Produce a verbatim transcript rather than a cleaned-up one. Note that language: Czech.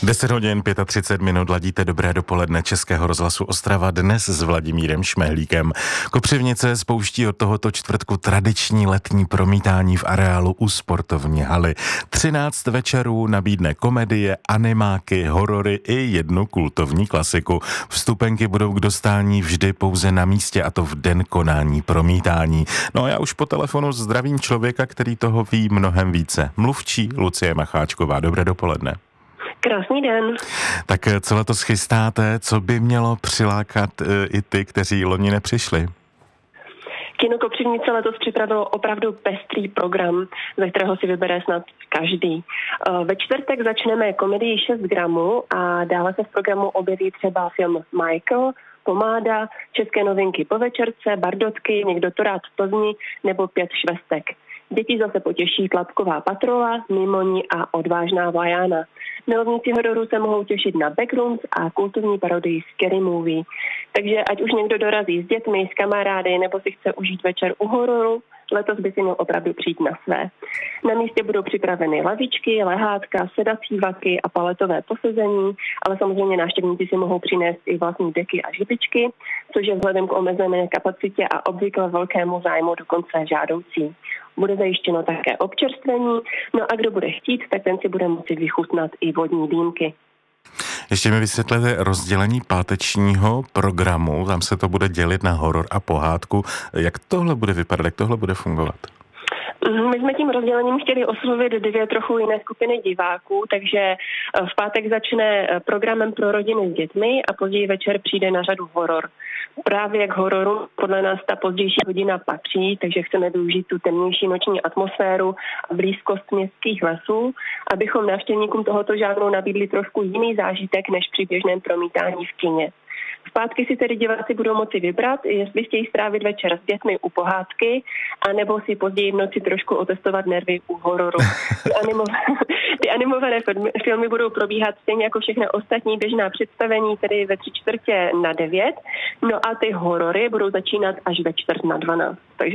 deset hodin třicet pět minut, ladíte Dobré dopoledne Českého rozhlasu Ostrava dnes s Vladimírem Šmehlíkem. Kopřivnice spouští od tohoto čtvrtku tradiční letní promítání v areálu u sportovní haly. třináct večerů nabídne komedie, animáky, horory i jednu kultovní klasiku. Vstupenky budou k dostání vždy pouze na místě, a to v den konání promítání. No a já už po telefonu zdravím člověka, který toho ví mnohem více. Mluvčí Lucie Macháčková. Dobré dopoledne. Krásný den. Tak co letos chystáte, co by mělo přilákat e, i ty, kteří loni nepřišli? Kino Kopřivnice letos připravilo opravdu pestrý program, ze kterého si vybere snad každý. Ve čtvrtek začneme komedii šest gramů a dále se v programu objeví třeba film Michael, Pomáda, České novinky po večerce, Bardotky, Někdo to rád v Plzni nebo Pět švestek. Děti zase potěší Tlapková patrola, Mimoní a Odvážná Vlajána. Milovníci hororu se mohou těšit na Backrooms a kultovní parodii Scary Movie. Takže ať už někdo dorazí s dětmi, s kamarády nebo si chce užít večer u hororu, letos by si měl opravdu přijít na své. Na místě budou připraveny lavičky, lehátka, sedací vlaky a paletové posezení, ale samozřejmě návštěvníci si mohou přinést i vlastní deky a žibičky, což je vzhledem k omezené kapacitě a obvykle velkému zájmu dokonce žádoucí. Bude zajištěno také občerstvení, no a kdo bude chtít, tak ten si bude moci vychutnat i vodní dýmky. Ještě mi vysvětlete rozdělení pátečního programu, tam se to bude dělit na horor a pohádku. Jak tohle bude vypadat, jak tohle bude fungovat? My jsme tím rozdělením chtěli oslovit dvě trochu jiné skupiny diváků, takže v pátek začne programem pro rodiny s dětmi a později večer přijde na řadu horor. Právě k hororu podle nás ta pozdější hodina patří, takže chceme využít tu temnější noční atmosféru a blízkost městských lesů, abychom návštěvníkům tohoto žánru nabídli trošku jiný zážitek než při běžném promítání v kině. V pátky si tedy diváci budou moci vybrat, jestli chtějí strávit večer s dětmi u pohádky, anebo si později v noci trošku otestovat nervy u hororu. Ty, animo, ty animované filmy budou probíhat stejně jako všechny ostatní běžná představení, tedy ve tři čtvrtě na devět, no a ty horory budou začínat až ve čtvrt na dvanáct. Takže